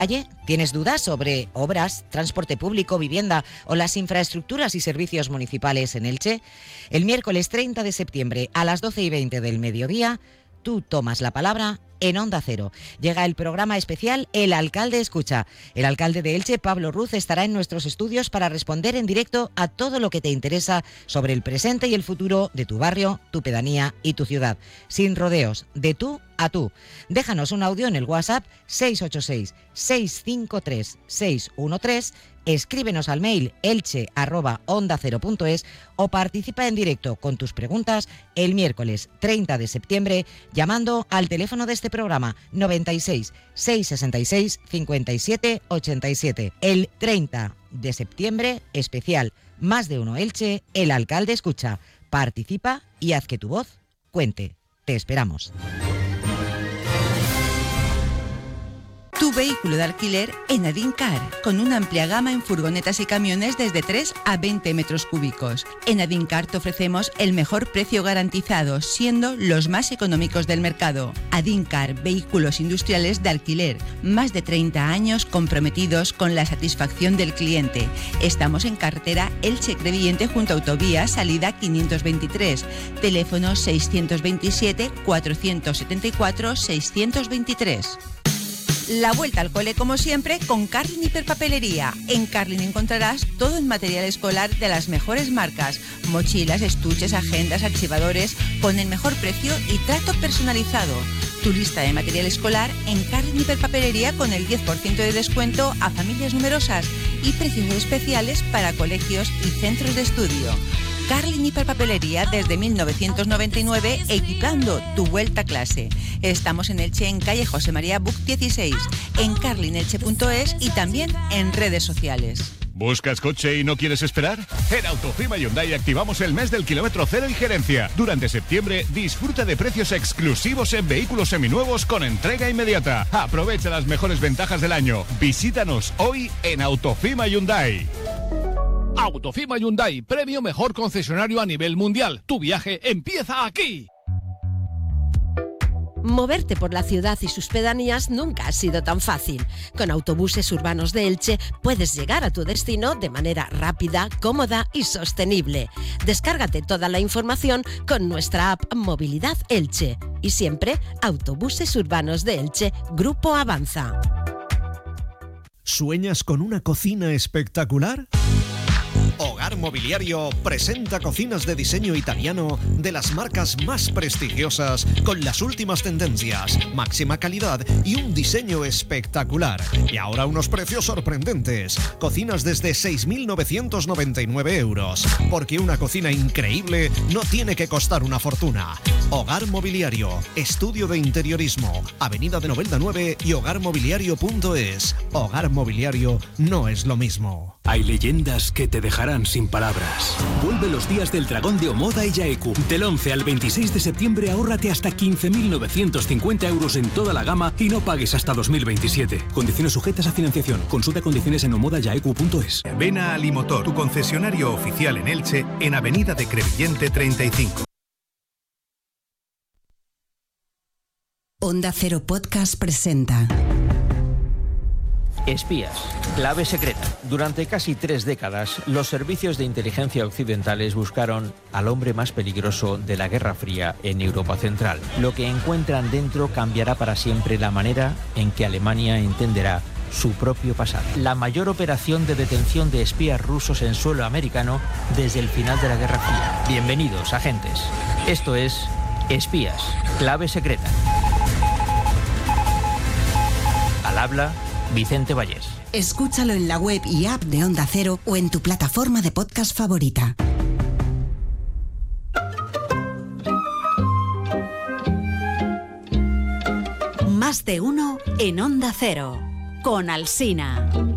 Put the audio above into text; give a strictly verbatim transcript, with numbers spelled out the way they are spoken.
calle? ¿Tienes dudas sobre obras, transporte público, vivienda o las infraestructuras y servicios municipales en Elche? El miércoles treinta de septiembre a las doce y veinte del mediodía, tú tomas la palabra en Onda Cero. Llega el programa especial El Alcalde Escucha. El alcalde de Elche, Pablo Ruz, estará en nuestros estudios para responder en directo a todo lo que te interesa sobre el presente y el futuro de tu barrio, tu pedanía y tu ciudad. Sin rodeos, de tú a tú. Déjanos un audio en el WhatsApp seis ocho seis, seis cinco tres, seis uno tres, escríbenos al mail elche arroba onda cero punto es o participa en directo con tus preguntas el miércoles treinta de septiembre llamando al teléfono de este programa noventa y seis, seiscientos sesenta y seis, cincuenta y siete ochenta y siete. El treinta de septiembre, especial Más de Uno Elche, El Alcalde Escucha. Participa y haz que tu voz cuente. Te esperamos. Tu vehículo de alquiler en Adincar, con una amplia gama en furgonetas y camiones desde tres a veinte metros cúbicos. En Adincar te ofrecemos el mejor precio garantizado, siendo los más económicos del mercado. Adincar, vehículos industriales de alquiler, más de treinta años comprometidos con la satisfacción del cliente. Estamos en carretera Elche-Crevillente junto a Autovía, salida quinientos veintitrés, teléfono seiscientos veintisiete, cuatrocientos setenta y cuatro, seiscientos veintitrés. La vuelta al cole, como siempre, con Carlin Hiperpapelería. En Carlin encontrarás todo el material escolar de las mejores marcas: mochilas, estuches, agendas, archivadores, con el mejor precio y trato personalizado. Tu lista de material escolar en Carlin Hiperpapelería con el diez por ciento de descuento a familias numerosas y precios especiales para colegios y centros de estudio. Carlin Hiperpapelería desde mil novecientos noventa y nueve, equipando tu vuelta a clase. Estamos en Elche, en calle José María Buc dieciséis, en carlin elche punto es y también en redes sociales. ¿Buscas coche y no quieres esperar? En Autofima Hyundai activamos el mes del kilómetro cero y gerencia. Durante septiembre disfruta de precios exclusivos en vehículos seminuevos con entrega inmediata. Aprovecha las mejores ventajas del año. Visítanos hoy en Autofima Hyundai. Autofima Hyundai, premio mejor concesionario a nivel mundial. Tu viaje empieza aquí. Moverte por la ciudad y sus pedanías nunca ha sido tan fácil. Con Autobuses Urbanos de Elche puedes llegar a tu destino de manera rápida, cómoda y sostenible. Descárgate toda la información con nuestra app Movilidad Elche. Y siempre, Autobuses Urbanos de Elche, Grupo Avanza. ¿Sueñas con una cocina espectacular? Hogar Mobiliario presenta cocinas de diseño italiano de las marcas más prestigiosas con las últimas tendencias, máxima calidad y un diseño espectacular. Y ahora unos precios sorprendentes. Cocinas desde seis mil novecientos noventa y nueve euros. Porque una cocina increíble no tiene que costar una fortuna. Hogar Mobiliario, estudio de interiorismo, Avenida de Novelda nueve y hogar mobiliario punto es. Hogar Mobiliario no es lo mismo. Hay leyendas que te dejarán sin palabras. Vuelve los días del dragón de Omoda y Yaeku. Del once al veintiséis de septiembre ahórrate hasta quince mil novecientos cincuenta euros en toda la gama y no pagues hasta dos mil veintisiete. Condiciones sujetas a financiación. Consulta condiciones en omoda yaeku punto es. Ven a Alimotor, tu concesionario oficial en Elche, en Avenida de Crevillente treinta y cinco. Onda Cero Podcast presenta Espías, clave secreta. Durante casi tres décadas, los servicios de inteligencia occidentales buscaron al hombre más peligroso de la Guerra Fría en Europa Central. Lo que encuentran dentro cambiará para siempre la manera en que Alemania entenderá su propio pasado. La mayor operación de detención de espías rusos en suelo americano desde el final de la Guerra Fría. Bienvenidos, agentes. Esto es Espías, clave secreta. Al habla Vicente Vallés. Escúchalo en la web y app de Onda Cero o en tu plataforma de podcast favorita. Más de uno en Onda Cero, con Alsina.